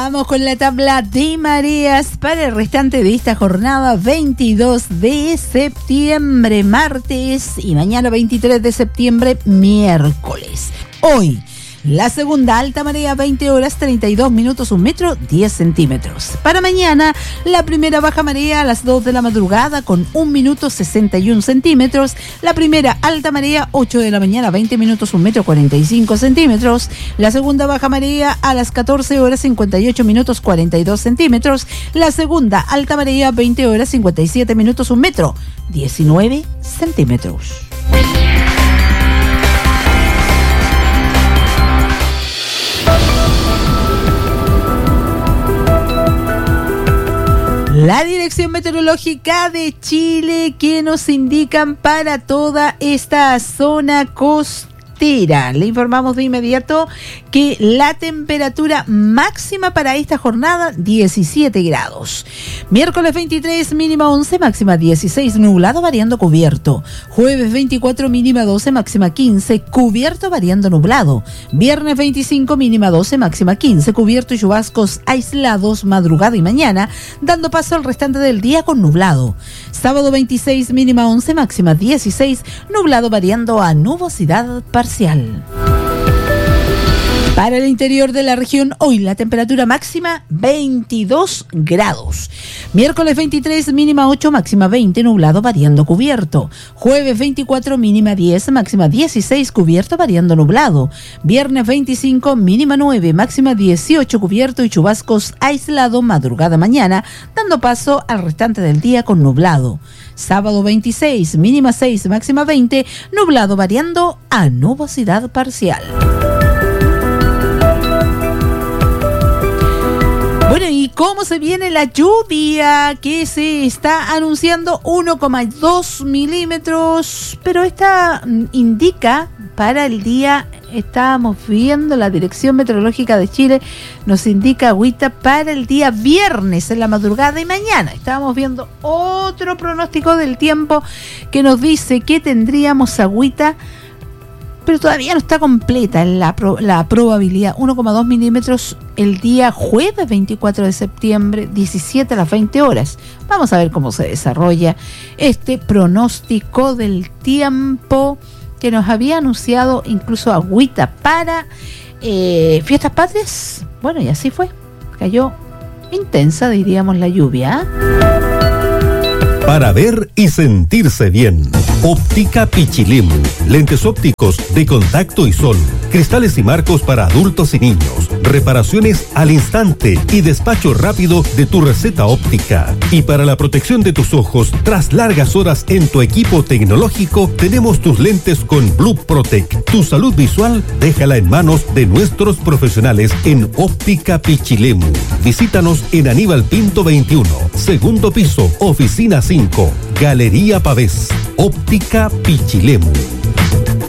Vamos con la tabla de mareas para el restante de esta jornada 22 de septiembre, martes, y mañana 23 de septiembre, miércoles. Hoy, la segunda alta marea, 20 horas 32 minutos, 1 metro 10 centímetros. Para mañana, la primera baja marea a las 2 de la madrugada con 1 minuto 61 centímetros. La primera alta marea, 8 de la mañana, 20 minutos, 1 metro 45 centímetros. La segunda baja marea a las 14 horas 58 minutos 42 centímetros. La segunda alta marea, 20 horas 57 minutos, 1 metro 19 centímetros. La Dirección Meteorológica de Chile, que nos indican para toda esta zona costera. Le informamos de inmediato que la temperatura máxima para esta jornada, 17 grados. Miércoles 23, mínima 11, máxima 16, nublado variando cubierto. Jueves 24, mínima 12, máxima 15, cubierto variando nublado. Viernes 25, mínima 12, máxima 15, cubierto y chubascos aislados madrugada y mañana, dando paso al restante del día con nublado. Sábado 26, mínima 11, máxima 16, nublado variando a nubosidad parcial. Para el interior de la región, hoy la temperatura máxima 22 grados. Miércoles 23, mínima 8, máxima 20, nublado variando cubierto. Jueves 24, mínima 10, máxima 16, cubierto variando nublado. Viernes 25, mínima 9, máxima 18, cubierto y chubascos aislado madrugada mañana, dando paso al restante del día con nublado. Sábado 26, mínima 6, máxima 20, nublado variando a nubosidad parcial. Bueno, ¿y cómo se viene la lluvia? Que se está anunciando 1,2 milímetros, pero esta indica para el día, estábamos viendo, la Dirección Meteorológica de Chile nos indica agüita para el día viernes en la madrugada y mañana. Estábamos viendo otro pronóstico del tiempo que nos dice que tendríamos agüita, pero todavía no está completa la probabilidad. 1,2 milímetros el día jueves 24 de septiembre, 17 a las 20 horas. Vamos a ver cómo se desarrolla este pronóstico del tiempo que nos había anunciado incluso agüita para fiestas patrias. Bueno, y así fue. Cayó intensa, diríamos, la lluvia. Para ver y sentirse bien. Óptica Pichilemu. Lentes ópticos de contacto y sol. Cristales y marcos para adultos y niños. Reparaciones al instante y despacho rápido de tu receta óptica. Y para la protección de tus ojos, tras largas horas en tu equipo tecnológico, tenemos tus lentes con Blue Protect. Tu salud visual, déjala en manos de nuestros profesionales en Óptica Pichilemu. Visítanos en Aníbal Pinto 21, segundo piso, oficina 5, Galería Pavés. Óptica Pichilemu.